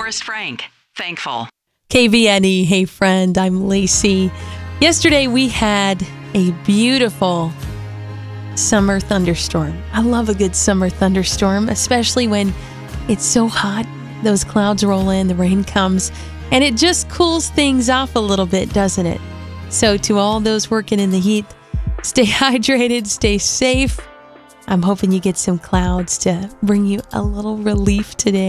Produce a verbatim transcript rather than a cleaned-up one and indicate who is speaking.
Speaker 1: Forest Frank. Thankful.
Speaker 2: K V N E, hey friend, I'm Lacey. Yesterday we had a beautiful summer thunderstorm. I love a good summer thunderstorm, especially when it's so hot. Those clouds roll in, the rain comes, and it just cools things off a little bit, doesn't it? So to all those working in the heat, stay hydrated, stay safe. I'm hoping you get some clouds to bring you a little relief today.